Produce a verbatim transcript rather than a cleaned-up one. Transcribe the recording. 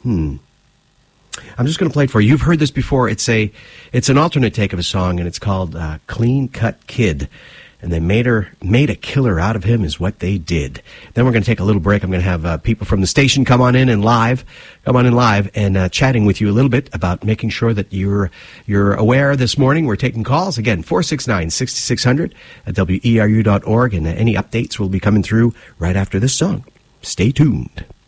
Hmm. I'm just going to play it for you. You've heard this before. It's a, it's an alternate take of a song, and it's called uh, Clean Cut Kid. And they made her, made a killer out of him is what they did. Then we're going to take a little break. I'm going to have uh, people from the station come on in and live, come on in live and uh, chatting with you a little bit about making sure that you're, you're aware this morning. We're taking calls. Again, four six nine, six six zero zero at W E R U dot org. And uh, any updates will be coming through right after this song. Stay tuned.